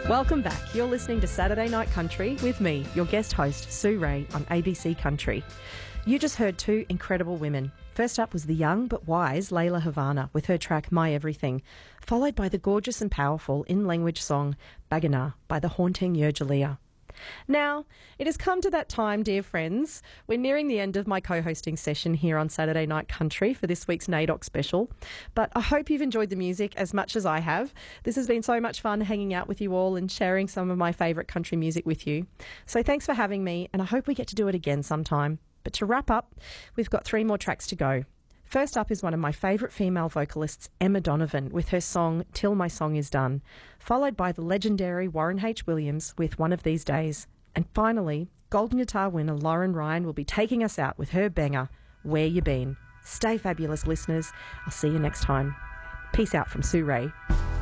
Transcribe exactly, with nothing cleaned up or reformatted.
Welcome back. You're listening to Saturday Night Country with me, your guest host, Sue Ray, on A B C Country. You just heard two incredible women. First up was the young but wise Layla Havana with her track My Everything, followed by the gorgeous and powerful in-language song Bagana by the haunting Yergelia. Now, it has come to that time, dear friends. We're nearing the end of my co-hosting session here on Saturday Night Country for this week's NAIDOC special, but I hope you've enjoyed the music as much as I have. This has been so much fun hanging out with you all and sharing some of my favourite country music with you. So thanks for having me, and I hope we get to do it again sometime. But to wrap up, we've got three more tracks to go. First up is one of my favourite female vocalists, Emma Donovan, with her song Till My Song Is Done, followed by the legendary Warren H. Williams with One of These Days. And finally, Golden Guitar winner Lauren Ryan will be taking us out with her banger, Where You Been. Stay fabulous, listeners. I'll see you next time. Peace out from Sue Ray.